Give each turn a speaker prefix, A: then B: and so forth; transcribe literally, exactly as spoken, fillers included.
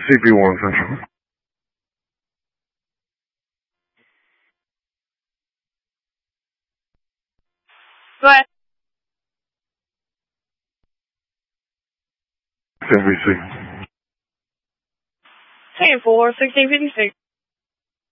A: C P one Central.
B: Go ahead.
A: N B C.
B: ten four, sixteen fifty-six.